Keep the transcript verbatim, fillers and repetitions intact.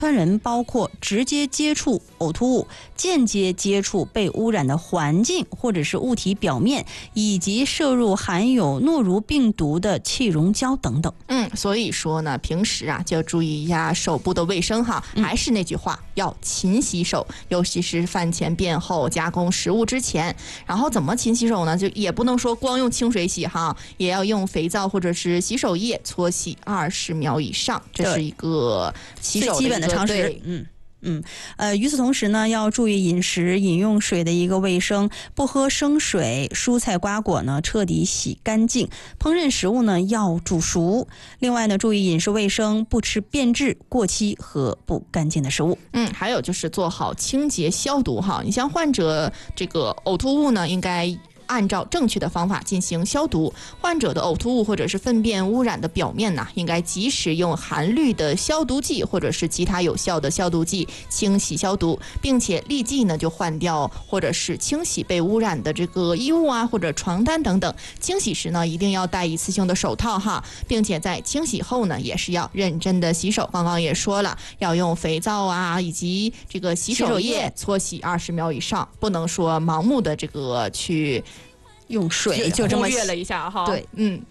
端人包括直接接触呕吐物、间接接触被污染的环境或者是物体表面，以及摄入含有诺如病毒的气溶胶等等。 嗯，所以说呢，平时啊就要注意一下手部的卫生哈。还是那句话，要勤洗手，尤其是饭前便后、加工食物之前。然后怎么勤洗手呢？就也不能说光用清水洗哈，也要用肥皂或者是洗手液搓洗二十秒以上，这是一个洗手最基本的常识。嗯。嗯，呃，与此同时呢，要注意饮食、饮用水的一个卫生，不喝生水，蔬菜瓜果呢彻底洗干净，烹饪食物呢要煮熟。另外呢，注意饮食卫生，不吃变质、过期和不干净的食物。 嗯，还有就是做好清洁消毒哈。你像患者这个呕吐物呢，应该按照正确的方法进行消毒。患者的呕吐物或者是粪便污染的表面呢，应该及时用含氯的消毒剂或者是其他有效的消毒剂清洗消毒，并且立即呢就换掉或者是清洗被污染的这个衣物啊或者床单等等。清洗时呢一定要戴一次性的手套哈，并且在清洗后呢也是要认真的洗手。刚刚也说了，要用肥皂啊以及这个洗手液搓洗二十秒以上，不能说盲目的这个去用水就这么忽略了一下哈。 对， 嗯，